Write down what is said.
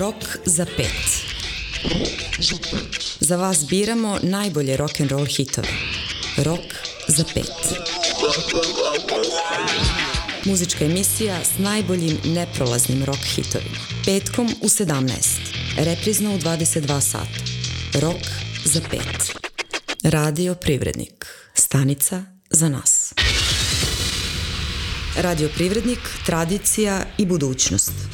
Rok za pet. Za vas biramo najbolje rock'n'roll hitove. Rok za pet. Muzička emisija s najboljim neprolaznim rock hitovima. Petkom u 17. Reprizno u 22 sata. Rok za pet. Radio Privrednik. Stanica za nas. Radio Privrednik, tradicija i budućnost.